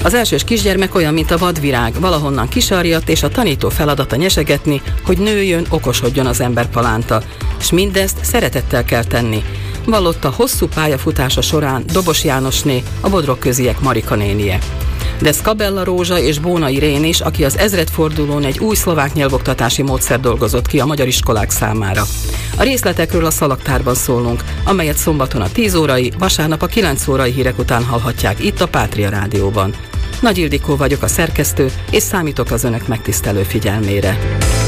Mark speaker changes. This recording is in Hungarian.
Speaker 1: Az elsős kisgyermek olyan, mint a vadvirág, valahonnan kisarjadt, és a tanító feladata nyesegetni, hogy nőjön, okosodjon az emberpalánta. És mindezt szeretettel kell tenni, vallotta hosszú pályafutása során Dobos Jánosné, a Bodrogköziek Marika nénie. De Skabella Rózsa és Bóna Irén is, aki az ezredfordulón egy új szlovák nyelvoktatási módszer dolgozott ki a magyar iskolák számára. A részletekről a Szalagtárban szólunk, amelyet szombaton a 10 órai, vasárnap a 9 órai hírek után hallhatják itt a Pátria Rádióban. Nagy Ildikó vagyok, a szerkesztő, és számítok az önök megtisztelő figyelmére.